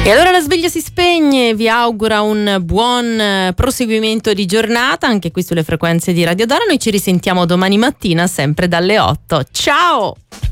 E allora la sveglia si spegne, vi augura un buon proseguimento di giornata, anche qui sulle frequenze di Radio Dora. Noi ci risentiamo domani mattina sempre dalle 8. Ciao!